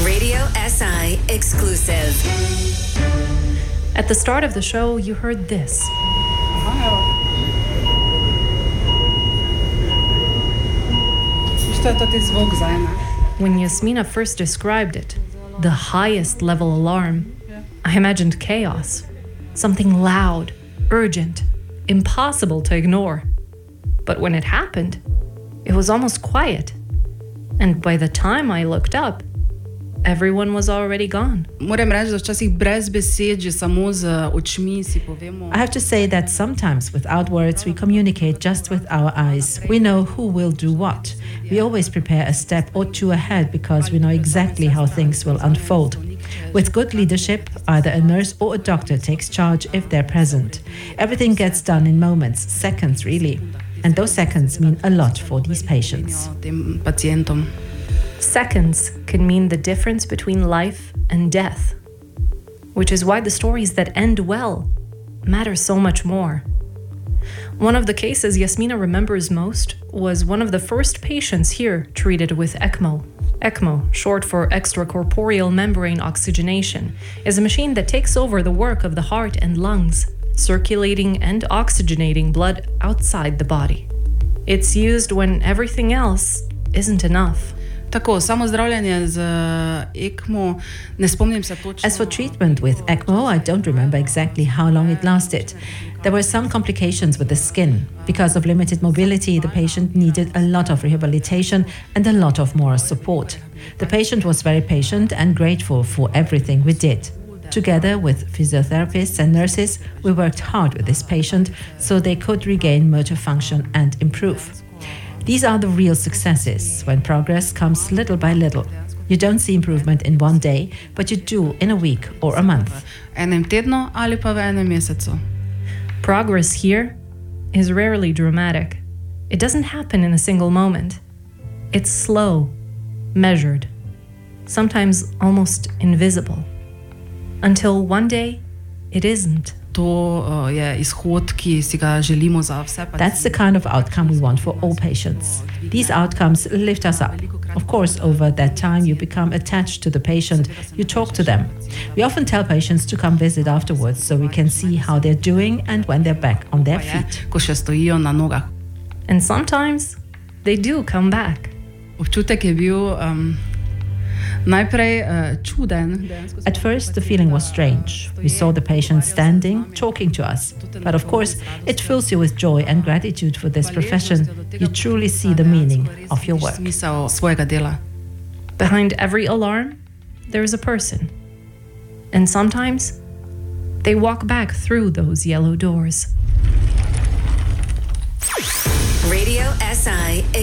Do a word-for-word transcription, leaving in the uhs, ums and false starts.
Radio S I exclusive. At the start of the show, you heard this. When Yasmina first described it, the highest level alarm, I imagined chaos. Something loud, urgent, impossible to ignore. But when it happened, it was almost quiet. And by the time I looked up, everyone was already gone. I have to say that sometimes without words we communicate just with our eyes. We know who will do what. We always prepare a step or two ahead because we know exactly how things will unfold. With good leadership, either a nurse or a doctor takes charge if they're present. Everything gets done in moments, seconds really. And those seconds mean a lot for these patients. Seconds can mean the difference between life and death, which is why the stories that end well matter so much more. One of the cases Yasmina remembers most was one of the first patients here treated with ECMO. ECMO, short for extracorporeal membrane oxygenation, is a machine that takes over the work of the heart and lungs, circulating and oxygenating blood outside the body. It's used when everything else isn't enough. As for treatment with ECMO, I don't remember exactly how long it lasted. There were some complications with the skin. Because of limited mobility, the patient needed a lot of rehabilitation and a lot of moral support. The patient was very patient and grateful for everything we did. Together with physiotherapists and nurses, we worked hard with this patient so they could regain motor function and improve. These are the real successes, when progress comes little by little. You don't see improvement in one day, but you do in a week or a month. Progress here is rarely dramatic. It doesn't happen in a single moment. It's slow, measured, sometimes almost invisible. Until one day, it isn't. That's the kind of outcome we want for all patients. These outcomes lift us up. Of course, over that time, you become attached to the patient, you talk to them. We often tell patients to come visit afterwards so we can see how they're doing and when they're back on their feet. And sometimes, they do come back. At first, the feeling was strange. We saw the patient standing, talking to us. But of course, it fills you with joy and gratitude for this profession. You truly see the meaning of your work. Behind every alarm, there is a person. And sometimes, they walk back through those yellow doors. Radio S I